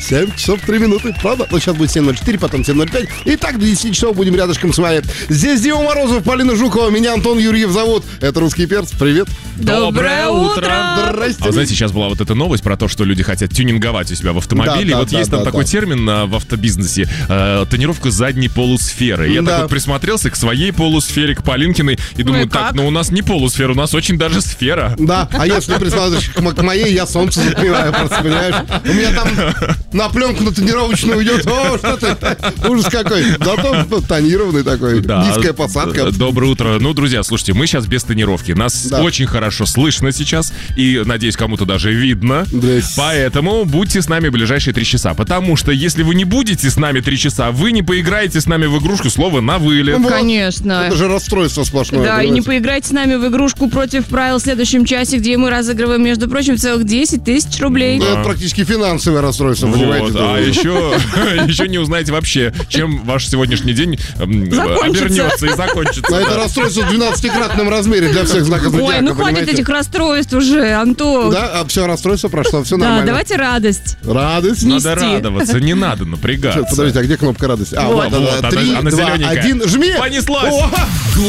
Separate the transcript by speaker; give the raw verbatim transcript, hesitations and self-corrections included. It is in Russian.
Speaker 1: семь часов три минуты. Правда? Вот сейчас будет семь ноль четыре, потом семь ноль пять. И так до десяти часов будем рядышком с вами. Здесь Дима Морозов, Полина Жукова. Меня Антон Юрьев зовут. Это «Русский перц». Привет.
Speaker 2: Доброе утро.
Speaker 1: Здрасте.
Speaker 3: А вы знаете, сейчас была вот эта новость про то, что люди хотят тюнинговать у себя в автомобиле.
Speaker 1: Да,
Speaker 3: и вот
Speaker 1: да,
Speaker 3: есть
Speaker 1: да,
Speaker 3: там
Speaker 1: да,
Speaker 3: такой
Speaker 1: да.
Speaker 3: термин а, в автобизнесе э, тонировка задней полусферы. Я
Speaker 1: Да.
Speaker 3: так вот присмотрелся к своей полусфере, к Полинкиной, и думаю,
Speaker 2: и
Speaker 3: так,
Speaker 2: как?
Speaker 3: ну у нас не полусфера, у нас очень даже сфера.
Speaker 1: Да, а если присмотришь к, мо- к моей, я солнце затмеваю, просто, понимаешь? У меня там на пленку на тренировочную уйдет. О, что ты? Ужас какой. Зато ну, тонированный такой.
Speaker 3: Да.
Speaker 1: Низкая посадка.
Speaker 3: Э, Доброе утро. Ну, друзья, слушайте, мы сейчас без тонировки. Нас
Speaker 1: Да.
Speaker 3: очень хорошо слышно сейчас. И, надеюсь, кому-то даже видно.
Speaker 1: Здрасте.
Speaker 3: Поэтому будьте с нами в ближайшие три часа. Потому что если вы не будете с нами три часа, вы не поиграете с нами в игрушку «Слово на вылет».
Speaker 1: Вот.
Speaker 2: Конечно.
Speaker 1: Это же расстройство сплошное.
Speaker 2: Да, и не
Speaker 1: понимаете?
Speaker 2: поиграйте с нами в игрушку против правил в следующем часе, где мы разыгрываем, между прочим, целых десять тысяч рублей.
Speaker 1: Ну, это практически финансовое расстройство, понимаете?
Speaker 3: Вот,
Speaker 1: да.
Speaker 3: а еще, еще не узнаете вообще, чем ваш сегодняшний день эм,
Speaker 2: Закончится.
Speaker 3: обернется и закончится.
Speaker 1: А это
Speaker 3: Да.
Speaker 1: расстройство в двенадцатикратном размере для всех знаков зодиака,
Speaker 2: Ой, ну хватит
Speaker 1: понимаете?
Speaker 2: этих расстройств уже, Антон.
Speaker 1: Да, а все, расстройство прошло, все
Speaker 2: Да,
Speaker 1: нормально.
Speaker 2: давайте радость.
Speaker 1: Радость.
Speaker 2: Не-
Speaker 3: Надо
Speaker 2: нести.
Speaker 3: радоваться, не надо напрягаться.
Speaker 1: Подождите, а где кнопка радости? А,
Speaker 2: Вот.
Speaker 1: вот,
Speaker 3: Вот,
Speaker 1: она.
Speaker 3: она-
Speaker 1: Три,
Speaker 3: она
Speaker 1: два,
Speaker 3: зелененькая.
Speaker 1: один, жми!
Speaker 3: Понеслась!
Speaker 1: О!